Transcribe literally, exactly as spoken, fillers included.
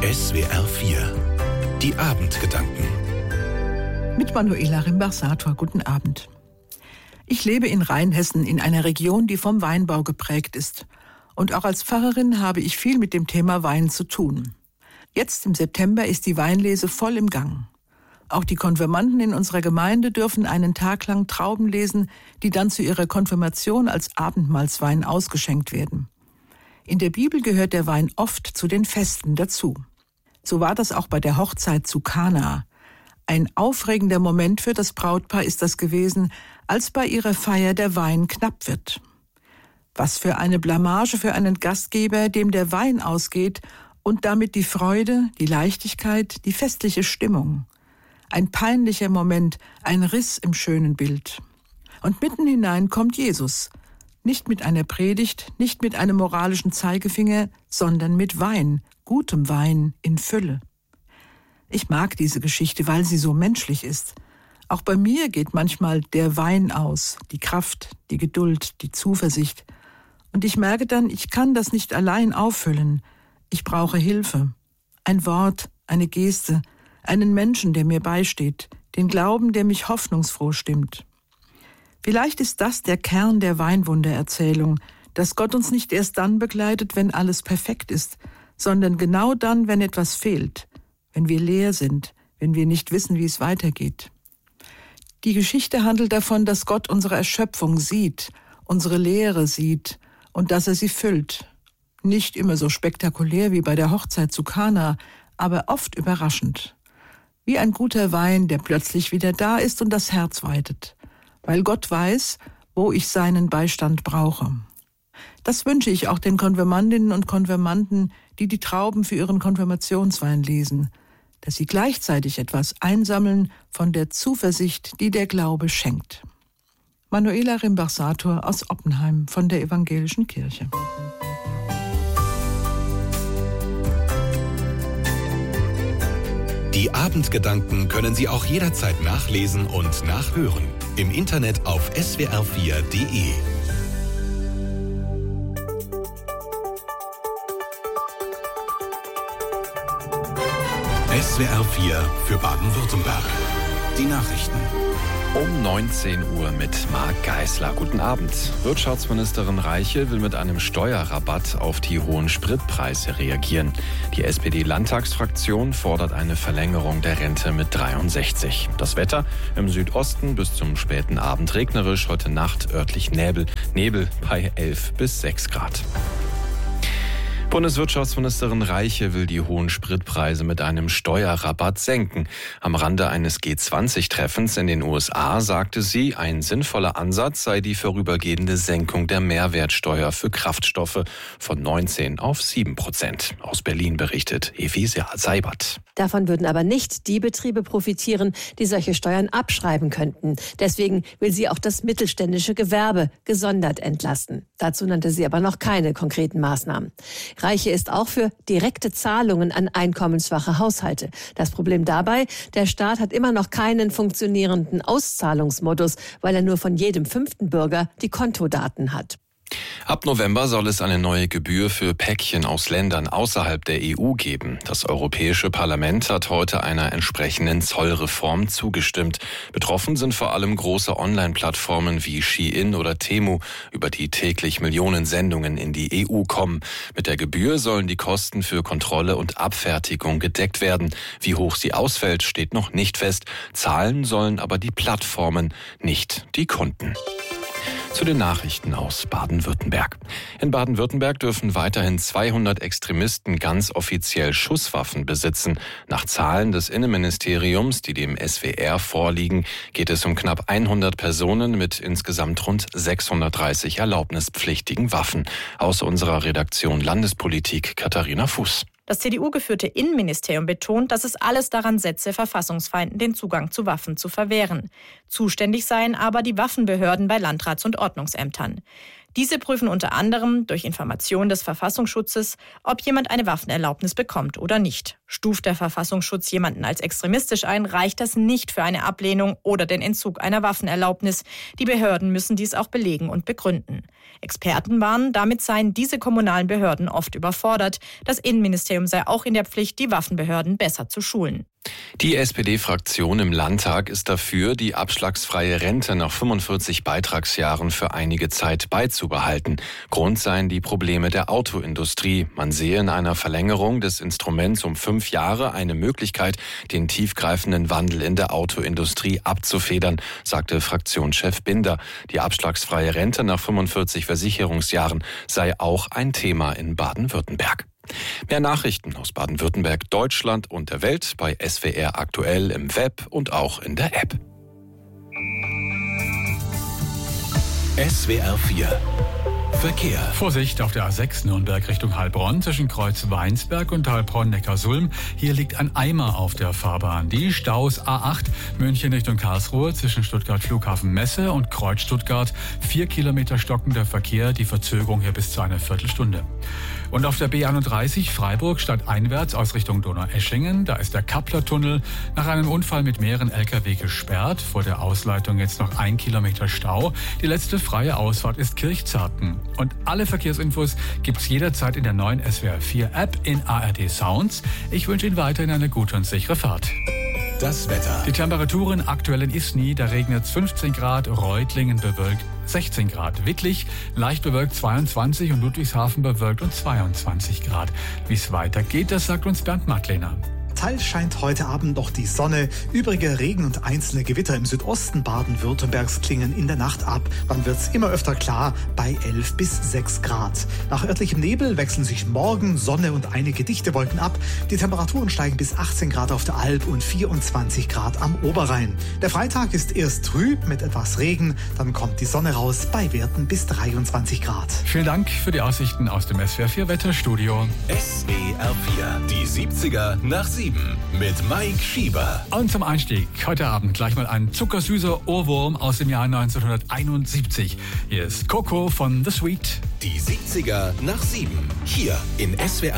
S W R vier. Die Abendgedanken. Mit Manuela Rimbach-Sator, guten Abend. Ich lebe in Rheinhessen in einer Region, die vom Weinbau geprägt ist. Und auch als Pfarrerin habe ich viel mit dem Thema Wein zu tun. Jetzt im September ist die Weinlese voll im Gang. Auch die Konfirmanden in unserer Gemeinde dürfen einen Tag lang Trauben lesen, die dann zu ihrer Konfirmation als Abendmahlswein ausgeschenkt werden. In der Bibel gehört der Wein oft zu den Festen dazu. So war das auch bei der Hochzeit zu Kana. Ein aufregender Moment für das Brautpaar ist das gewesen, als bei ihrer Feier der Wein knapp wird. Was für eine Blamage für einen Gastgeber, dem der Wein ausgeht und damit die Freude, die Leichtigkeit, die festliche Stimmung. Ein peinlicher Moment, ein Riss im schönen Bild. Und mitten hinein kommt Jesus. Nicht mit einer Predigt, nicht mit einem moralischen Zeigefinger, sondern mit Wein, gutem Wein in Fülle. Ich mag diese Geschichte, weil sie so menschlich ist. Auch bei mir geht manchmal der Wein aus, die Kraft, die Geduld, die Zuversicht. Und ich merke dann, ich kann das nicht allein auffüllen. Ich brauche Hilfe. Ein Wort, eine Geste, einen Menschen, der mir beisteht, den Glauben, der mich hoffnungsfroh stimmt. Vielleicht ist das der Kern der Weinwundererzählung, dass Gott uns nicht erst dann begleitet, wenn alles perfekt ist, sondern genau dann, wenn etwas fehlt, wenn wir leer sind, wenn wir nicht wissen, wie es weitergeht. Die Geschichte handelt davon, dass Gott unsere Erschöpfung sieht, unsere Leere sieht und dass er sie füllt. Nicht immer so spektakulär wie bei der Hochzeit zu Kana, aber oft überraschend. Wie ein guter Wein, der plötzlich wieder da ist und das Herz weitet. Weil Gott weiß, wo ich seinen Beistand brauche. Das wünsche ich auch den Konfirmandinnen und Konfirmanden, die die Trauben für ihren Konfirmationswein lesen, dass sie gleichzeitig etwas einsammeln von der Zuversicht, die der Glaube schenkt. Manuela Rimbach-Sator aus Oppenheim von der Evangelischen Kirche. Die Abendgedanken können Sie auch jederzeit nachlesen und nachhören. Im Internet auf S W R vier Punkt de. S W R vier für Baden-Württemberg. Die Nachrichten. Um neunzehn Uhr mit Marc Geisler. Guten Abend. Wirtschaftsministerin Reiche will mit einem Steuerrabatt auf die hohen Spritpreise reagieren. Die S P D-Landtagsfraktion fordert eine Verlängerung der Rente mit dreiundsechzig. Das Wetter im Südosten bis zum späten Abend regnerisch, heute Nacht örtlich Nebel, Nebel bei elf bis sechs Grad. Bundeswirtschaftsministerin Reiche will die hohen Spritpreise mit einem Steuerrabatt senken. Am Rande eines G zwanzig Treffens in den U S A sagte sie, ein sinnvoller Ansatz sei die vorübergehende Senkung der Mehrwertsteuer für Kraftstoffe von neunzehn auf sieben Prozent. Aus Berlin berichtet Evi Seibert. Davon würden aber nicht die Betriebe profitieren, die solche Steuern abschreiben könnten. Deswegen will sie auch das mittelständische Gewerbe gesondert entlasten. Dazu nannte sie aber noch keine konkreten Maßnahmen. Reiche ist auch für direkte Zahlungen an einkommensschwache Haushalte. Das Problem dabei, der Staat hat immer noch keinen funktionierenden Auszahlungsmodus, weil er nur von jedem fünften Bürger die Kontodaten hat. Ab November soll es eine neue Gebühr für Päckchen aus Ländern außerhalb der E U geben. Das Europäische Parlament hat heute einer entsprechenden Zollreform zugestimmt. Betroffen sind vor allem große Online-Plattformen wie Shein oder Temu, über die täglich Millionen Sendungen in die E U kommen. Mit der Gebühr sollen die Kosten für Kontrolle und Abfertigung gedeckt werden. Wie hoch sie ausfällt, steht noch nicht fest. Zahlen sollen aber die Plattformen, nicht die Kunden. Zu den Nachrichten aus Baden-Württemberg. In Baden-Württemberg dürfen weiterhin zweihundert Extremisten ganz offiziell Schusswaffen besitzen. Nach Zahlen des Innenministeriums, die dem S W R vorliegen, geht es um knapp hundert Personen mit insgesamt rund sechshundertdreißig erlaubnispflichtigen Waffen. Aus unserer Redaktion Landespolitik Katharina Fuß. Das C D U-geführte Innenministerium betont, dass es alles daran setze, Verfassungsfeinden den Zugang zu Waffen zu verwehren. Zuständig seien aber die Waffenbehörden bei Landrats- und Ordnungsämtern. Diese prüfen unter anderem durch Information des Verfassungsschutzes, ob jemand eine Waffenerlaubnis bekommt oder nicht. Stuft der Verfassungsschutz jemanden als extremistisch ein, reicht das nicht für eine Ablehnung oder den Entzug einer Waffenerlaubnis. Die Behörden müssen dies auch belegen und begründen. Experten warnen, damit seien diese kommunalen Behörden oft überfordert. Das Innenministerium sei auch in der Pflicht, die Waffenbehörden besser zu schulen. Die S P D-Fraktion im Landtag ist dafür, die abschlagsfreie Rente nach fünfundvierzig Beitragsjahren für einige Zeit beizubehalten. Grund seien die Probleme der Autoindustrie. Man sehe in einer Verlängerung des Instruments um fünf Jahre eine Möglichkeit, den tiefgreifenden Wandel in der Autoindustrie abzufedern, sagte Fraktionschef Binder. Die abschlagsfreie Rente nach fünfundvierzig Versicherungsjahren sei auch ein Thema in Baden-Württemberg. Mehr Nachrichten aus Baden-Württemberg, Deutschland und der Welt bei S W R aktuell im Web und auch in der App. S W R vier Verkehr. Vorsicht auf der A sechs Nürnberg Richtung Heilbronn zwischen Kreuz Weinsberg und Heilbronn-Neckarsulm. Hier liegt ein Eimer auf der Fahrbahn. Die Staus A acht München Richtung Karlsruhe zwischen Stuttgart Flughafen Messe und Kreuz Stuttgart. Vier Kilometer stockender Verkehr, die Verzögerung hier bis zu einer Viertelstunde. Und auf der B einunddreißig Freiburg stadteinwärts aus Richtung Donaueschingen, da ist der Kappler-Tunnel nach einem Unfall mit mehreren L K W gesperrt. Vor der Ausleitung jetzt noch ein Kilometer Stau. Die letzte freie Ausfahrt ist Kirchzarten. Und alle Verkehrsinfos gibt's jederzeit in der neuen S W R vier App in A R D Sounds. Ich wünsche Ihnen weiterhin eine gute und sichere Fahrt. Das Wetter. Die Temperaturen aktuell in Isny, da regnet es fünfzehn Grad, Reutlingen bewölkt sechzehn Grad, Wittlich leicht bewölkt zweiundzwanzig und Ludwigshafen bewölkt und zweiundzwanzig Grad. Wie es weitergeht, das sagt uns Bernd Madlener. Teils scheint heute Abend noch die Sonne. Übrige Regen und einzelne Gewitter im Südosten Baden-Württembergs klingen in der Nacht ab. Dann wird's immer öfter klar bei elf bis sechs Grad. Nach örtlichem Nebel wechseln sich morgen Sonne und einige dichte Wolken ab. Die Temperaturen steigen bis achtzehn Grad auf der Alb und vierundzwanzig Grad am Oberrhein. Der Freitag ist erst trüb mit etwas Regen. Dann kommt die Sonne raus bei Werten bis dreiundzwanzig Grad. Vielen Dank für die Aussichten aus dem S W R vier Wetterstudio. S W R vier, die siebziger nach sieben mit Mike Schieber. Und zum Einstieg heute Abend gleich mal ein zuckersüßer Ohrwurm aus dem Jahr neunzehnhunderteinundsiebzig. Hier ist Coco von The Sweet. Die siebziger nach sieben, hier in S W R